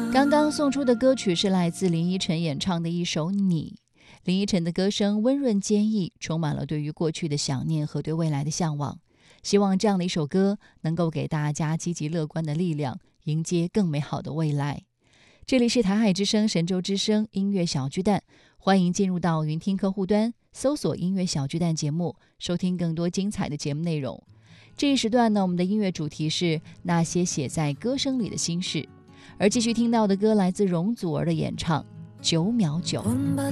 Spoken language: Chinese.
刚刚送出的歌曲是来自林依晨演唱的一首《你》。林依晨的歌声温润坚毅，充满了对于过去的想念和对未来的向往。希望这样的一首歌能够给大家积极乐观的力量，迎接更美好的未来。这里是台海之声神州之声音乐小巨蛋，欢迎进入到云听客户端，搜索音乐小巨蛋节目，收听更多精彩的节目内容。这一时段呢，我们的音乐主题是那些写在歌声里的心事，而继续听到的歌来自容祖儿的演唱《9秒9》。